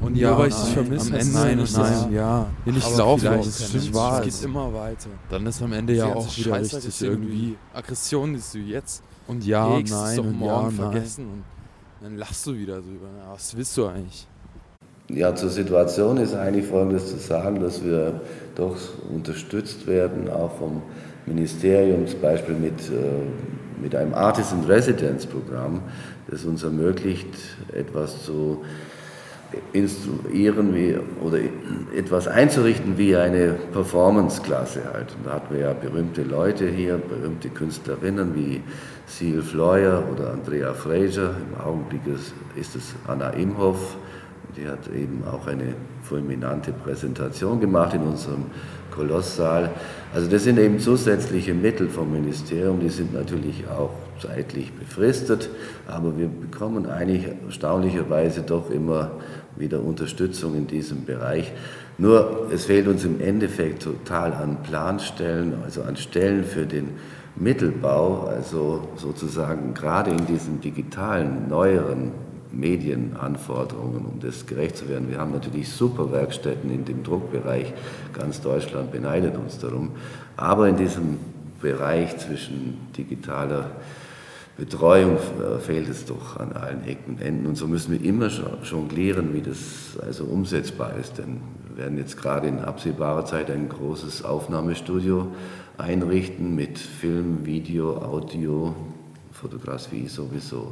Und Ja, nur weil ich nein, dich vermisse, am heißt es Ende, nicht, nein, ja. Ich aber glaube, vielleicht das nicht stimmt, wahr. es Es geht immer weiter. Dann ist am Ende Die ja ganze auch wieder Scheiße richtig ist irgendwie Aggression, die du jetzt Und ja, hegst, ist nein, doch und morgen ja, nein. vergessen und dann lachst du wieder drüber. Ja, was willst du eigentlich? Ja, zur Situation ist eigentlich Folgendes zu sagen, dass wir doch unterstützt werden, auch vom Ministerium, zum Beispiel mit einem Artist-in-Residence-Programm, das uns ermöglicht, etwas zu instruieren oder etwas einzurichten wie eine Performance-Klasse halt. Und da hatten wir ja berühmte Leute hier, berühmte Künstlerinnen wie Seal Floyer oder Andrea Fraser. Im Augenblick ist es Anna Imhoff. Die hat eben auch eine fulminante Präsentation gemacht in unserem Kolosssaal. Also das sind eben zusätzliche Mittel vom Ministerium, die sind natürlich auch zeitlich befristet, aber wir bekommen eigentlich erstaunlicherweise doch immer wieder Unterstützung in diesem Bereich. Nur es fehlt uns im Endeffekt total an Planstellen, also an Stellen für den Mittelbau, also sozusagen gerade in diesen digitalen, neueren Medienanforderungen, um das gerecht zu werden. Wir haben natürlich super Werkstätten in dem Druckbereich, ganz Deutschland beneidet uns darum, aber in diesem Bereich zwischen digitaler Betreuung fehlt es doch an allen Ecken und Enden und so müssen wir immer jonglieren, wie das also umsetzbar ist, denn wir werden jetzt gerade in absehbarer Zeit ein großes Aufnahmestudio einrichten mit Film, Video, Audio, Fotografie sowieso.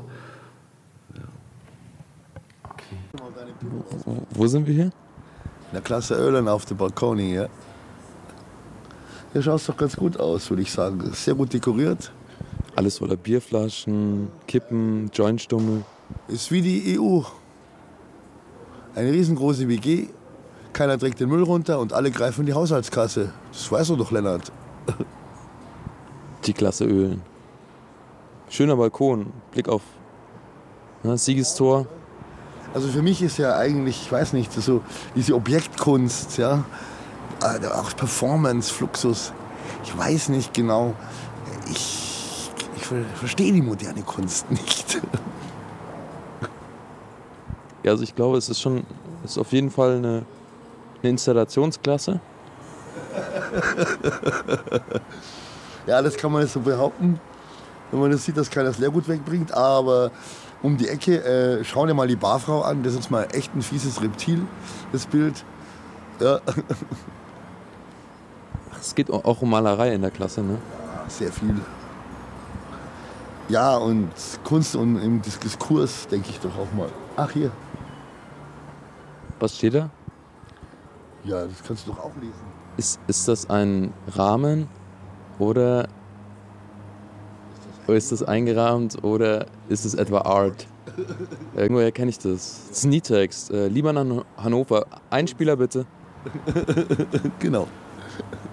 Wo sind wir hier? In der Klasse Ölen auf dem Balkon hier. Hier schaut es doch ganz gut aus, würde ich sagen. Sehr gut dekoriert. Alles voller Bierflaschen, Kippen, Jointstummel. Ist wie die EU. Eine riesengroße WG. Keiner trägt den Müll runter und alle greifen in die Haushaltskasse. Das weißt du doch, Lennart. Die Klasse Ölen. Schöner Balkon, Blick auf Siegestor. Also für mich ist ja eigentlich, ich weiß nicht, so diese Objektkunst, ja, auch Performance, Fluxus. Ich weiß nicht genau. Ich verstehe die moderne Kunst nicht. Ja, also ich glaube, es ist auf jeden Fall eine Installationsklasse. Ja, das kann man jetzt so behaupten, wenn man das sieht, dass keiner das Leergut wegbringt. Aber um die Ecke, schau dir mal die Barfrau an. Das ist mal echt ein fieses Reptil, das Bild. Ja. Es geht auch um Malerei in der Klasse, ne? Sehr viel. Ja, und Kunst und im Diskurs denke ich doch auch mal. Ach, hier. Was steht da? Ja, das kannst du doch auch lesen. Ist das ein Rahmen oder ist das eingerahmt oder ist es etwa Art? Irgendwoher kenne ich das. Das ist ein Liedtext. Lieber nach Hannover. Einspieler bitte. Genau.